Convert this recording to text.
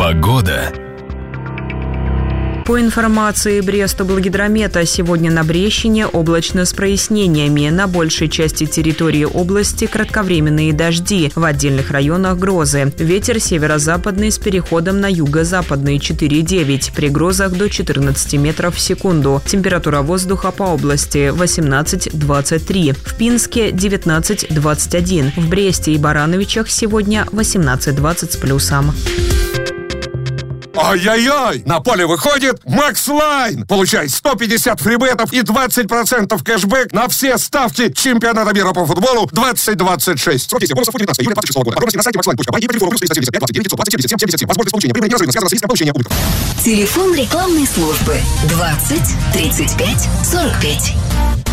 Погода. По информации Брестоблгидромета, сегодня на Брещине облачно с прояснениями. На большей части территории области кратковременные дожди, в отдельных районах грозы. Ветер северо-западный с переходом на юго-западный 4,9, при грозах до 14 метров в секунду. Температура воздуха по области 18-23, в Пинске 19-21, в Бресте и Барановичах сегодня 18-20 с плюсом. Ай-яй-яй! На поле выходит Макслайн! Получай 150 фрибетов и 20% кэшбэк на все ставки чемпионата мира по футболу 2026. Срок действия бонусов от 19 июля 26 года. Подробности на сайте maxline.by и по телефону +375 29 920 77 77. Возможность получения премии неразрывно связана с риском получения убытков. Телефон рекламной службы 20 35 45.